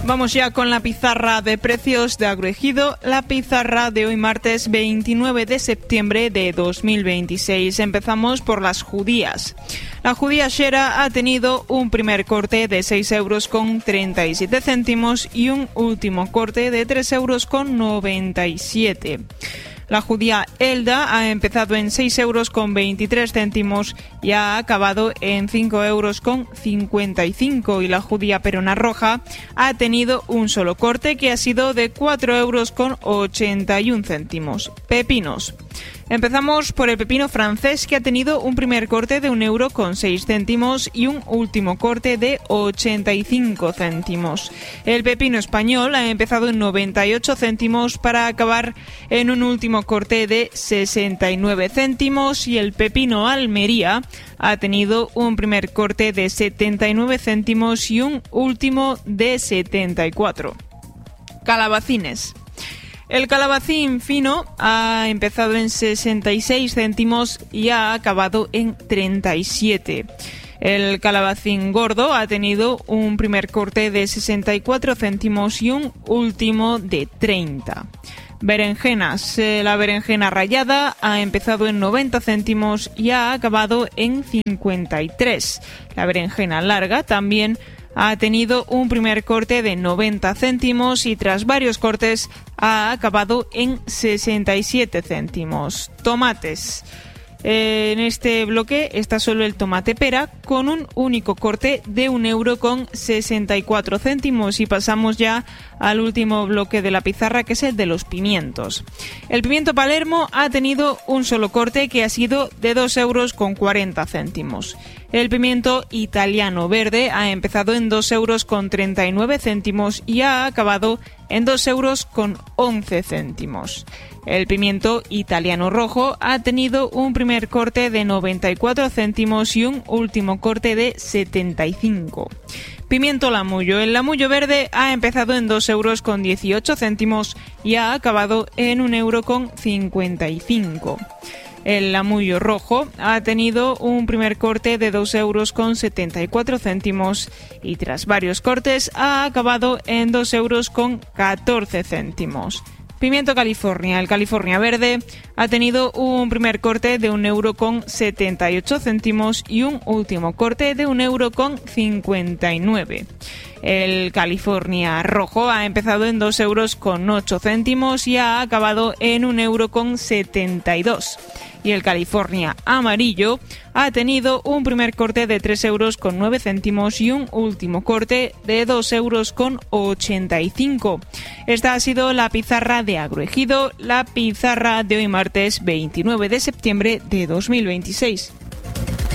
Vamos ya con la pizarra de precios de Agroejido, la pizarra de hoy martes 29 de septiembre de 2026. Empezamos por las judías. La judía Shera ha tenido un primer corte de 6,37 € y un último corte de 3,97 €. La judía Elda ha empezado en 6,23 € y ha acabado en 5,55 € y la judía Perona Roja ha tenido un solo corte que ha sido de 4,81 €. Pepinos. Empezamos por el pepino francés, que ha tenido un primer corte de 1,06 € y un último corte de 85 céntimos. El pepino español ha empezado en 98 céntimos para acabar en un último corte de 69 céntimos y el pepino Almería ha tenido un primer corte de 79 céntimos y un último de 74. Calabacines. El calabacín fino ha empezado en 66 céntimos y ha acabado en 37. El calabacín gordo ha tenido un primer corte de 64 céntimos y un último de 30. Berenjenas. La berenjena rallada ha empezado en 90 céntimos y ha acabado en 53. La berenjena larga también ha tenido un primer corte de 90 céntimos y tras varios cortes ha acabado en 67 céntimos. Tomates. En este bloque está solo el tomate pera con un único corte de 1,64 € y pasamos ya al último bloque de la pizarra, que es el de los pimientos. El pimiento Palermo ha tenido un solo corte que ha sido de 2,40 €. El pimiento italiano verde ha empezado en 2,39 € y ha acabado en 2,11 €. El pimiento italiano rojo ha tenido un primer corte de 94 céntimos y un último corte de 75. Pimiento lamullo. El lamullo verde ha empezado en 2,18 € y ha acabado en 1,55 €. El lamullo rojo ha tenido un primer corte de 2,74 € y tras varios cortes ha acabado en 2,14 €. Pimiento California. El California verde ha tenido un primer corte de 1,78 € y un último corte de 1,59 €. El California rojo ha empezado en 2,08 € y ha acabado en 1,72 €. Y el California amarillo ha tenido un primer corte de 3,09 € y un último corte de 2,85 €. Esta ha sido la pizarra de Agroejido, la pizarra de hoy martes 29 de septiembre de 2026.